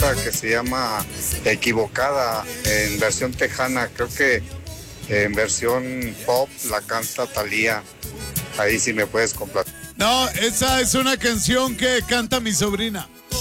gusta que se llama Equivocada, en versión tejana. Creo que en versión pop la canta Thalía. Ahí sí me puedes complacer. No, esa es una canción que canta mi sobrina.